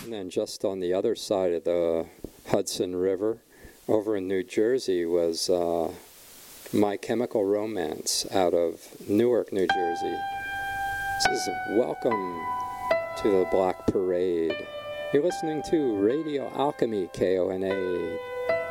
And then just on the other side of the Hudson River, over in New Jersey, was My Chemical Romance out of Newark, New Jersey. This is Welcome to the Black Parade. You're listening to Radio Alchemy, KONA